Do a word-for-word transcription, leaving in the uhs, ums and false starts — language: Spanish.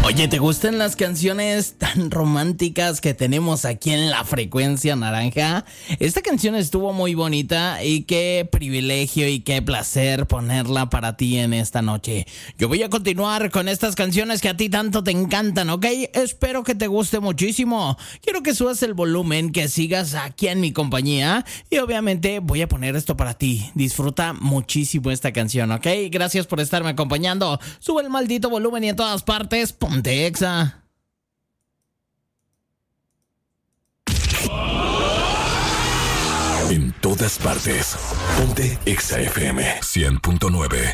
Oye, ¿te gustan las canciones tan románticas que tenemos aquí en la Frecuencia Naranja? Esta canción estuvo muy bonita y qué privilegio y qué placer ponerla para ti en esta noche. Yo voy a continuar con estas canciones que a ti tanto te encantan, ¿ok? Espero que te guste muchísimo. Quiero que subas el volumen, que sigas aquí en mi compañía y obviamente voy a poner esto para ti. Disfruta muchísimo esta canción, ¿ok? Gracias por estarme acompañando. Sube el maldito volumen y en todas partes, ponte Exa. En todas partes, ponte Exa F M cien punto nueve.